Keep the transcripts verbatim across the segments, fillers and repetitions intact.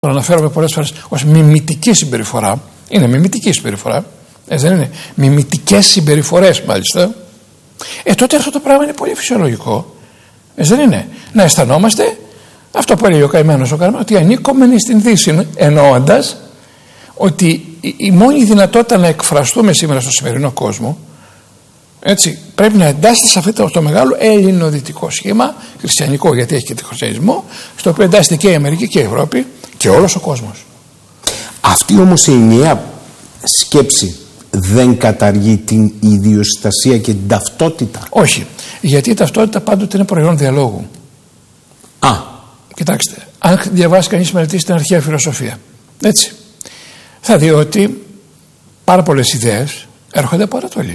Το αναφέρομαι πολλές φορές ως μιμητική συμπεριφορά. Είναι μιμητική συμπεριφορά. Ε, δεν είναι. Μιμητικές συμπεριφορές μάλιστα. Ε, τότε αυτό το πράγμα είναι πολύ φυσιολογικό. Ε, δεν είναι. Να αισθανόμαστε αυτό που έλεγε ο καημένος ο Καρμάς, ότι ανήκομενοι στην Δύση, εννοώντας ότι η, η μόνη δυνατότητα να εκφραστούμε σήμερα στο σημερινό κόσμο, έτσι, πρέπει να εντάσσεται σε αυτό το μεγάλο ελληνοδυτικό σχήμα, χριστιανικό, γιατί έχει και το χριστιανισμό, στο οποίο εντάσσεται και η Αμερική και η Ευρώπη και όλος ο κόσμος. Αυτή όμως η ενιαία σκέψη δεν καταργεί την ιδιοσυστασία και την ταυτότητα? Όχι, γιατί η ταυτότητα πάντοτε είναι προϊόν διαλόγου. Α. Κοιτάξτε, αν διαβάσει κανείς, μελετήσει την αρχαία φιλοσοφία, έτσι, θα δει ότι πάρα πολλές ιδέες έρχονται από Ανατολή.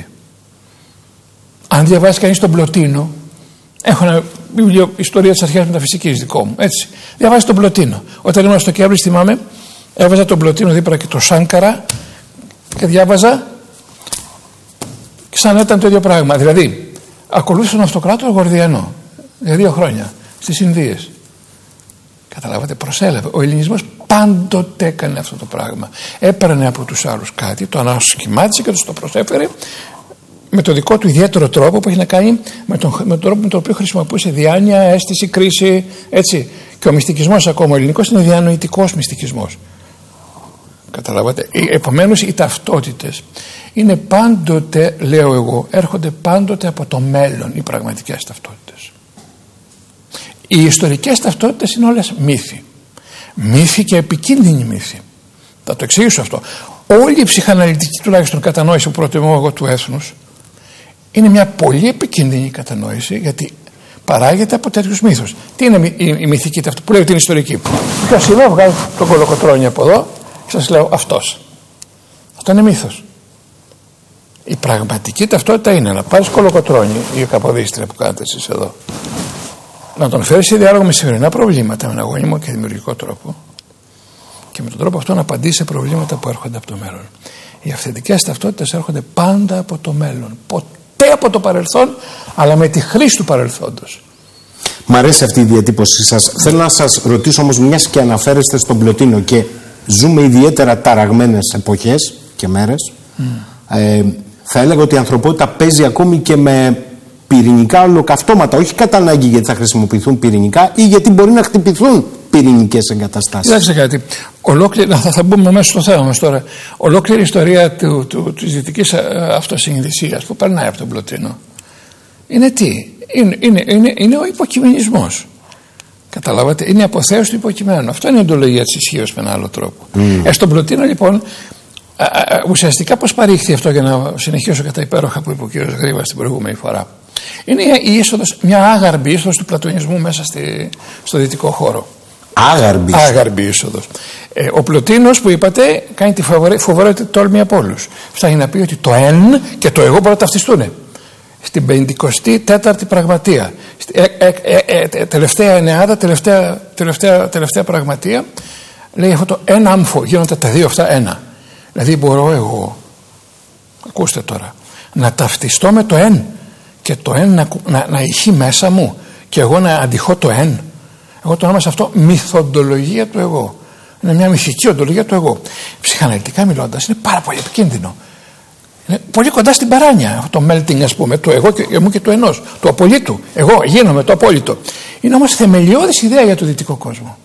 Αν διαβάσει κανείς τον Πλωτίνο, έχω ένα βιβλίο ιστορία της αρχαίας μεταφυσικής δικό μου, έτσι, διαβάζει τον Πλωτίνο. Όταν ήμουν στο Κέμπριτζ, θυμάμαι, έβαζα τον Πλωτίνο δίπλα και το Σάνκαρα και διάβαζα και σαν ήταν το ίδιο πράγμα. Δηλαδή, ακολούθησε τον αυτοκράτορα Γορδιανό για δύο χρόνια στις Ινδίες. Καταλάβατε, προσέλαβε. Ο ελληνισμός πάντοτε έκανε αυτό το πράγμα. Έπαιρνε από τους άλλους κάτι, το ανασχημάτισε και τους το προσέφερε με το δικό του ιδιαίτερο τρόπο που έχει να κάνει με τον, με τον τρόπο με τον οποίο χρησιμοποιούσε διάνοια, αίσθηση, κρίση, έτσι. Και ο μυστικισμός ακόμα ο ελληνικός είναι διανοητικός μυστικισμός. Καταλάβατε. Επομένως οι ταυτότητες είναι πάντοτε, λέω εγώ, έρχονται πάντοτε από το μέλλον, οι πραγματικές ταυτότητες. Οι ιστορικές ταυτότητες είναι όλες μύθοι. Μύθοι και επικίνδυνοι μύθοι. Θα το εξηγήσω αυτό. Όλη η ψυχαναλυτική τουλάχιστον κατανόηση που προτιμώ εγώ του έθνους είναι μια πολύ επικίνδυνη κατανόηση, γιατί παράγεται από τέτοιους μύθους. Τι είναι η, η μυθική ταυτότητα που λέει ότι είναι ιστορική? Ποιος είναι, βγάζει τον Κολοκοτρώνη από εδώ και σας λέω αυτός. Αυτό είναι μύθος. Η πραγματική ταυτότητα είναι να πάρεις Κολοκοτρώνη ή Καποδίστρια που κάνετε εσείς εδώ, να τον φέρεις σε διάλογο με σημερινά προβλήματα με ένα γόνιμο και δημιουργικό τρόπο και με τον τρόπο αυτό να απαντήσει σε προβλήματα που έρχονται από το μέλλον. Οι αυθεντικές ταυτότητες έρχονται πάντα από το μέλλον, ποτέ από το παρελθόν, αλλά με τη χρήση του παρελθόντος. Μ' αρέσει αυτή η διατύπωσή σας. Θέλω να σας ρωτήσω όμως, μιας και αναφέρεστε στον Πλωτίνο και ζούμε ιδιαίτερα ταραγμένες εποχές και μέρες, mm. ε, θα έλεγα ότι η ανθρωπότητα παίζει ακόμη και με πυρηνικά ολοκαυτώματα, όχι κατά ανάγκη γιατί θα χρησιμοποιηθούν πυρηνικά ή γιατί μπορεί να χτυπηθούν πυρηνικές εγκαταστάσεις. Κοιτάξτε κάτι, ολόκληρη, θα, θα μπούμε μέσα στο θέμα μας τώρα. Ολόκληρη η ιστορία του, του, της δυτικής αυτοσυνειδησίας που περνάει από τον Πλωτίνο είναι τι? Είναι, είναι, είναι, είναι ο υποκειμενισμός. Καταλάβατε, είναι η αποθέωση του υποκειμένου. Αυτό είναι η οντολογία της ισχύως με έναν άλλο τρόπο. Mm. Ε, στον Πλωτίνο λοιπόν, α, α, ουσιαστικά πώς παρήχθη αυτό, για να συνεχίσω κατά υπέροχα που είπε ο κ. Γρήβας την προηγούμενη φορά. Είναι η είσοδος, μια άγαρμπη είσοδος του πλατωνισμού μέσα στη, στο δυτικό χώρο. Άγαρμπη. Άγαρμπη είσοδος. Ε, ο Πλωτίνος που είπατε κάνει τη φοβερότερη τόλμη από όλους. Φτάνει να πει ότι το εν και το εγώ μπορούν να ταυτιστούν. Στην πενηκοστή τέταρτη πραγματεία, ε, ε, ε, ε, τελευταία εννεάδα, τελευταία, τελευταία, τελευταία πραγματεία, λέει αυτό το ένα άμφο, γίνονται τα δύο αυτά ένα. Δηλαδή μπορώ εγώ, ακούστε τώρα, να ταυτιστώ με το εν και το εν να, να, να ηχεί μέσα μου και εγώ να αντιχώ το εν. Εγώ το ονόμασα αυτό μυθοντολογία του εγώ. Είναι μια μυθική οντολογία του εγώ. Ψυχαναλυτικά μιλώντας είναι πάρα πολύ επικίνδυνο. Είναι πολύ κοντά στην παράνοια το melting, ας πούμε, το εγώ και, μου και του ενός, του απολύτου. Εγώ γίνομαι το απόλυτο. Είναι όμως θεμελιώδης ιδέα για το δυτικό κόσμο.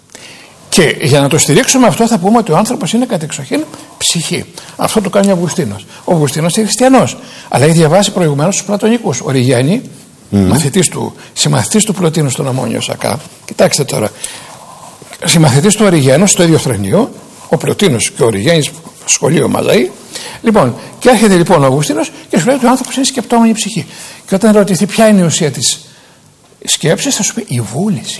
Και για να το στηρίξουμε αυτό θα πούμε ότι ο άνθρωπος είναι κατεξοχήν ψυχή. Αυτό το κάνει ο Αυγουστίνος. Ο Αυγουστίνος είναι χριστιανός, αλλά έχει διαβάσει προηγουμένως τους πλατωνικούς. Ο Ριγένη, mm. μαθητής του, συμμαθητής του Πλωτίνου στον Ομόνιο Σακά. Κοιτάξτε τώρα, συμμαθητής του Οριγένου στο ίδιο θρηνείο, ο Πλωτίνος και ο Ριγένης σχολείο μαζί. Λοιπόν, και έρχεται λοιπόν ο Αυγουστίνος και σου λέει ότι ο άνθρωπος είναι σκεπτόμενη ψυχή. Και όταν ρωτηθεί ποια είναι η ουσία της σκέψης, θα σου πει η βούληση.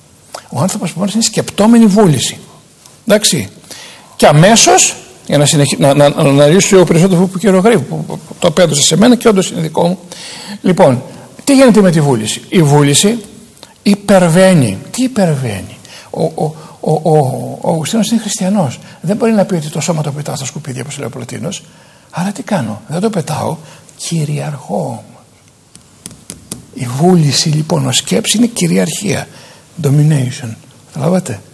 Ο άνθρωπος που είναι σκεπτόμενη βούληση. Εντάξει. Και αμέσως, για να, συνεχί... να, να, να αναλύσω λίγο περισσότερο που είπε ο κ. Γρήβου, που, που, που το απέδωσε σε μένα και όντως είναι δικό μου. Λοιπόν, τι γίνεται με τη βούληση? Η βούληση υπερβαίνει. Τι υπερβαίνει? Ο, ο, ο, ο, ο Αυγουστίνος είναι χριστιανός. Δεν μπορεί να πει ότι το σώμα το πετάω στα σκουπίδια, όπως λέει ο Πλωτίνος. Άρα τι κάνω? Δεν το πετάω, κυριαρχώ. Η βούληση λοιπόν ως σκέψη είναι κυριαρχία. Domination. Καταλάβατε.